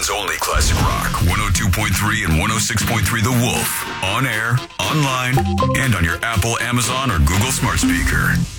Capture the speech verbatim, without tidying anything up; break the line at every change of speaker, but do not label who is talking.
Chicago's only classic rock. one oh two point three and one oh six point three The Wolf. On air, online, and on your Apple, Amazon, or Google smart speaker.